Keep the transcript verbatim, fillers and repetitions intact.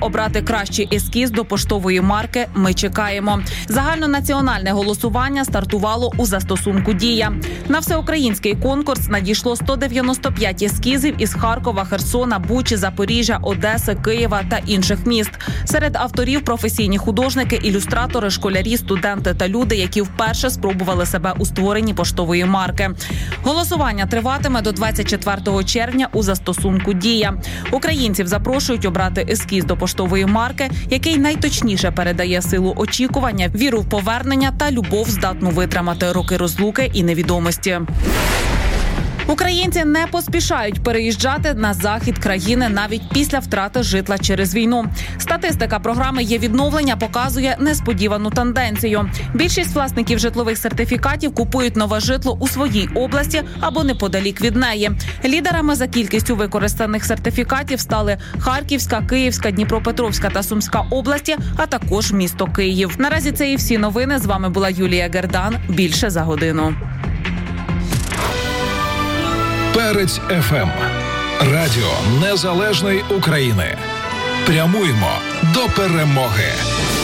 обрати кращий ескіз до поштової марки «Ми чекаємо». Загальнонаціональне голосування стартувало у застосунку «Дія». На всеукраїнський конкурс надійшло сто дев'яносто п'ять ескізів із Харкова, Херсона, Бучі, Запоріжжя, Одеси, Києва та інших міст. Серед авторів професійні художники, ілюстратори, школярі, студенти та люди, які вперше спробували себе у створенні поштової марки. Голосування триватиме до двадцять четвертого червня у застосунку «Дія». Українців запрошують обрати ескіз до поштової марки, який найточніше передає силу очікування, віру в повернення та любов, здатну витримати роки розлуки і невідомості. Українці не поспішають переїжджати на захід країни навіть після втрати житла через війну. Статистика програми «Є відновлення» показує несподівану тенденцію. Більшість власників житлових сертифікатів купують нове житло у своїй області або неподалік від неї. Лідерами за кількістю використаних сертифікатів стали Харківська, Київська, Дніпропетровська та Сумська області, а також місто Київ. Наразі це і всі новини. З вами була Юлія Гердан. Більше за годину. Перець еф ем. Радіо Незалежної України. Прямуємо до перемоги.